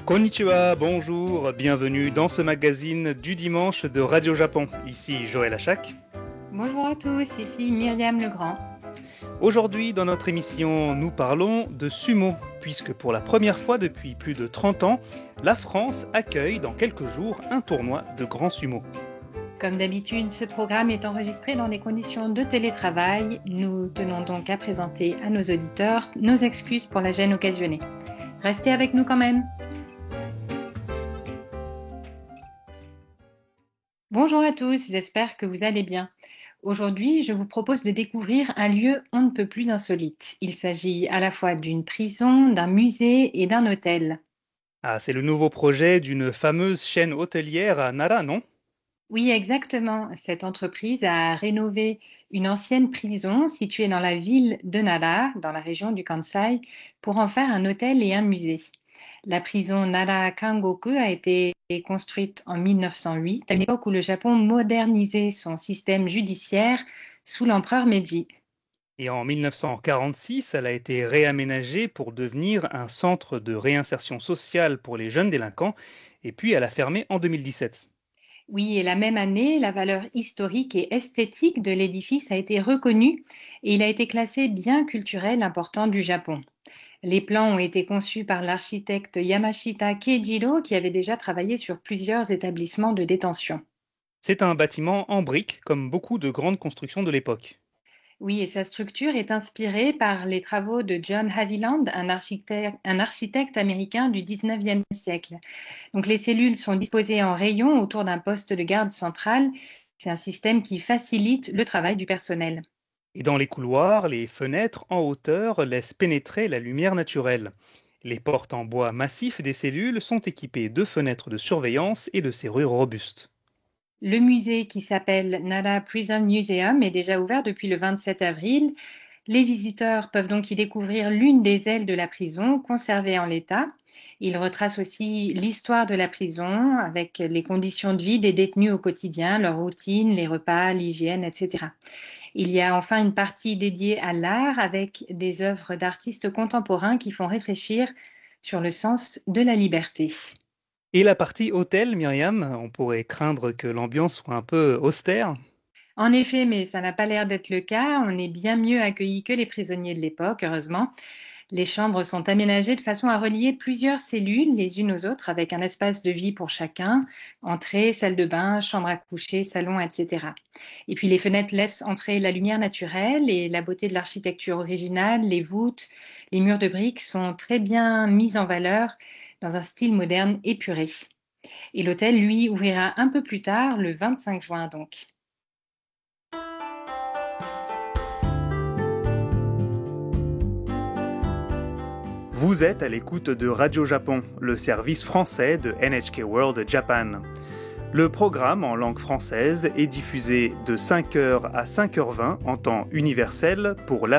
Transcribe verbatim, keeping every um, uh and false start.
Konnichiwa, bonjour, bienvenue dans ce magazine du dimanche de Radio Japon. Ici Joël Achak. Bonjour à tous, ici Myriam Legrand. Aujourd'hui, dans notre émission, nous parlons de sumo, puisque pour la première fois depuis plus de trente ans, la France accueille dans quelques jours un tournoi de grand sumo. Comme d'habitude, ce programme est enregistré dans des conditions de télétravail. Nous tenons donc à présenter à nos auditeurs nos excuses pour la gêne occasionnée. Restez avec nous quand même. Bonjour à tous, j'espère que vous allez bien. Aujourd'hui, je vous propose de découvrir un lieu on ne peut plus insolite. Il s'agit à la fois d'une prison, d'un musée et d'un hôtel. Ah, c'est le nouveau projet d'une fameuse chaîne hôtelière à Nara, non ? Oui, exactement. Cette entreprise a rénové une ancienne prison située dans la ville de Nara, dans la région du Kansai, pour en faire un hôtel et un musée. La prison Nara Kangoku a été construite en mille neuf cent huit, à une époque où le Japon modernisait son système judiciaire sous l'empereur Meiji. Et en mille neuf cent quarante-six, elle a été réaménagée pour devenir un centre de réinsertion sociale pour les jeunes délinquants, et puis elle a fermé en deux mille dix-sept. Oui, et la même année, la valeur historique et esthétique de l'édifice a été reconnue et il a été classé bien culturel important du Japon. Les plans ont été conçus par l'architecte Yamashita Keijiro qui avait déjà travaillé sur plusieurs établissements de détention. C'est un bâtiment en briques, comme beaucoup de grandes constructions de l'époque. Oui, et sa structure est inspirée par les travaux de John Haviland, un architecte, un architecte américain du dix-neuvième siècle. Donc, les cellules sont disposées en rayons autour d'un poste de garde central. C'est un système qui facilite le travail du personnel. Et dans les couloirs, les fenêtres en hauteur laissent pénétrer la lumière naturelle. Les portes en bois massif des cellules sont équipées de fenêtres de surveillance et de serrures robustes. Le musée qui s'appelle Nara Prison Museum est déjà ouvert depuis le vingt-sept avril. Les visiteurs peuvent donc y découvrir l'une des ailes de la prison conservée en l'état. Il retrace aussi l'histoire de la prison avec les conditions de vie des détenus au quotidien, leur routine, les repas, l'hygiène, et cetera. Il y a enfin une partie dédiée à l'art avec des œuvres d'artistes contemporains qui font réfléchir sur le sens de la liberté. Et la partie hôtel, Myriam, on pourrait craindre que l'ambiance soit un peu austère. En effet, mais ça n'a pas l'air d'être le cas. On est bien mieux accueillis que les prisonniers de l'époque, heureusement. Les chambres sont aménagées de façon à relier plusieurs cellules les unes aux autres avec un espace de vie pour chacun, entrée, salle de bain, chambre à coucher, salon, et cetera. Et puis les fenêtres laissent entrer la lumière naturelle et la beauté de l'architecture originale, les voûtes, les murs de briques sont très bien mis en valeur dans un style moderne épuré. Et l'hôtel, lui, ouvrira un peu plus tard, le vingt-cinq juin donc. Vous êtes à l'écoute de Radio Japon, le service français de N H K World Japan. Le programme en langue française est diffusé de cinq heures à cinq heures vingt en temps universel pour la